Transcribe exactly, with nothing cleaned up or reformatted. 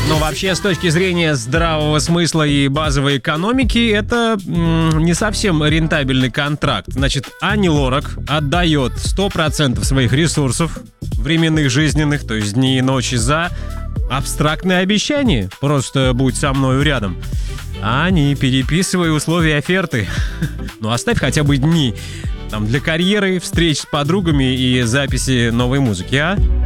Но вообще, с точки зрения здравого смысла и базовой экономики, это м, не совсем рентабельный контракт. Значит, Ани Лорак отдает сто процентов своих ресурсов, временных, жизненных, то есть дни и ночи, за абстрактное обещание. Просто будь со мною рядом. Ани, переписывай условия оферты. Ну, оставь хотя бы дни. Там, для карьеры, встреч с подругами и записи новой музыки, а?